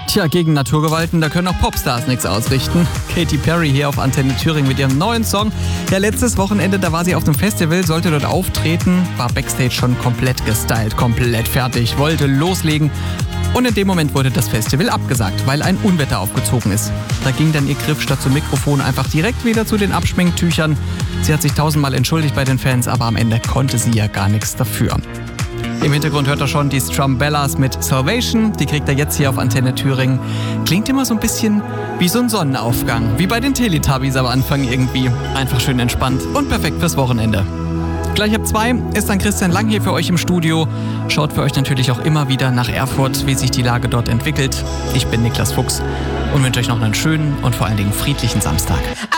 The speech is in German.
Tja, gegen Naturgewalten, da können auch Popstars nichts ausrichten. Katy Perry hier auf Antenne Thüringen mit ihrem neuen Song. Ja, letztes Wochenende, da war sie auf dem Festival, sollte dort auftreten, war Backstage schon komplett gestylt, komplett fertig, wollte loslegen. Und in dem Moment wurde das Festival abgesagt, weil ein Unwetter aufgezogen ist. Da ging dann ihr Griff statt zum Mikrofon einfach direkt wieder zu den Abschminktüchern. Sie hat sich 1000-mal entschuldigt bei den Fans, aber am Ende konnte sie ja gar nichts dafür. Im Hintergrund hört er schon die Strumbellas mit Salvation. Die kriegt er jetzt hier auf Antenne Thüringen. Klingt immer so ein bisschen wie so ein Sonnenaufgang. Wie bei den Teletubbies am Anfang irgendwie. Einfach schön entspannt und perfekt fürs Wochenende. Gleich ab 2 ist dann Christian Lang hier für euch im Studio. Schaut für euch natürlich auch immer wieder nach Erfurt, wie sich die Lage dort entwickelt. Ich bin Niklas Fuchs und wünsche euch noch einen schönen und vor allen Dingen friedlichen Samstag.